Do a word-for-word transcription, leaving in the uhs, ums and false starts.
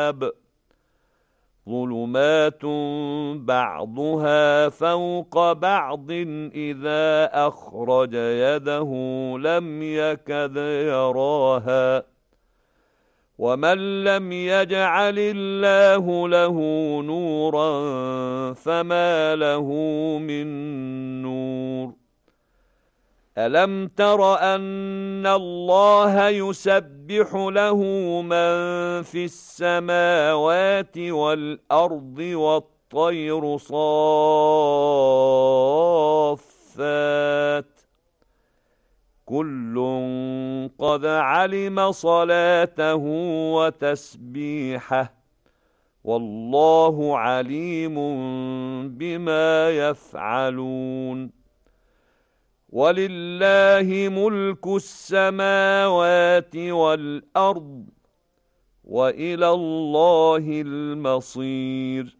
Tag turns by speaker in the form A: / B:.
A: السحاب ظلمات بعضها فوق بعض إذا أخرج يده لم يكد يراها ومن لم يجعل الله له نورا فما له من نور ألم تر أن الله يسبح له من في السماوات والأرض والطير صافات كل قد علم صلاته وتسبيحه والله عليم بما يفعلون ولله ملك السماوات والأرض وإلى الله المصير